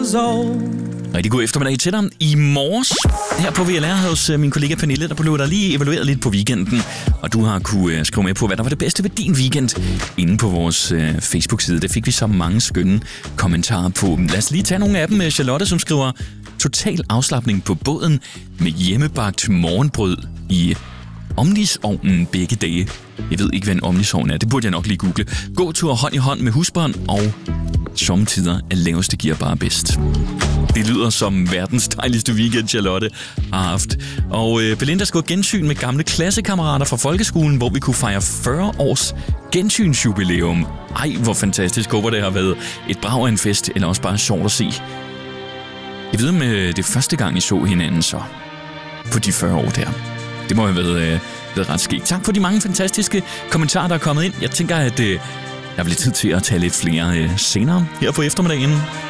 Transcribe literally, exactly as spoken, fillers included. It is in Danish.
years old. Rigtig god eftermiddag til dig. I morges her på V L R hos min kollega Pernille, der blev der lige evalueret lidt på weekenden, og du har kunne skrive med på, hvad der var det bedste ved din weekend inde på vores øh, Facebook-side. Det fik vi så mange skønne kommentarer på. Lad os lige tage nogle af dem med Charlotte, som skriver: total afslapning på båden med hjemmebagt morgenbrød i omnisovnen begge dage. Jeg ved ikke, hvad en omnisovn er. Det burde jeg nok lige google. Gåtur hånd i hånd med husbånd og sommetider er laveste gear bare bedst. Det lyder som verdens dejligste weekend, Charlotte har haft. Og øh, Belinda skulle gensyn med gamle klassekammerater fra folkeskolen, hvor vi kunne fejre fyrre års gensynsjubilæum. Ej, hvor fantastisk. Håber det har været et brag af en fest, eller også bare sjovt at se. Jeg ved, om øh, det er første gang, I så hinanden så på de fyrre år der. Det må have været, øh, været ret skægt. Tak for de mange fantastiske kommentarer, der er kommet ind. Jeg tænker, at øh, der bliver tid til at tage lidt flere øh, senere her på eftermiddagen.